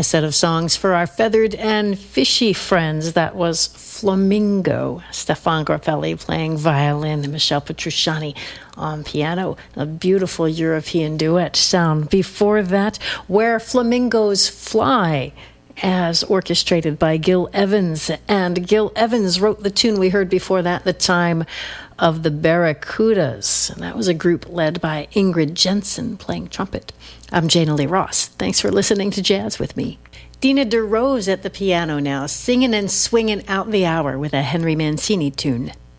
A set of songs for our feathered and fishy friends. That was Flamingo. Stefan Grappelli playing violin and Michel Petrucciani on piano. A beautiful European duet sound. Before that, Where Flamingos Fly, as orchestrated by Gil Evans. And Gil Evans wrote the tune we heard before that, The Time of the Barracudas. And that was a group led by Ingrid Jensen playing trumpet. I'm Jana Lee Ross. Thanks for listening to Jazz with me. Dina DeRose at the piano now, singing and swinging out the hour with a Henry Mancini tune.